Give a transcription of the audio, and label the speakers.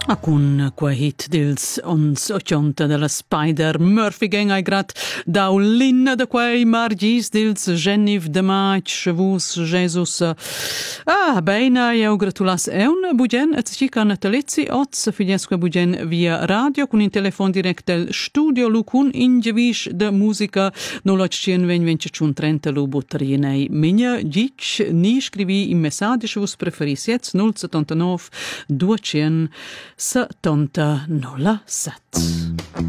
Speaker 1: Cun qua hit dils ons 80 della Spider Murphy Gang ai grat dau l'inna da quei margis dils Geniv de maig vus Jesus beina eu gratulas eun bugen et cica natalizzi oz figliesque bugen via radio cun in telefon direct del studio lucun ingevis de musica 0820 lu butterienei minja gic ni scrivi in message vus preferis jetzt 079 200 70 07.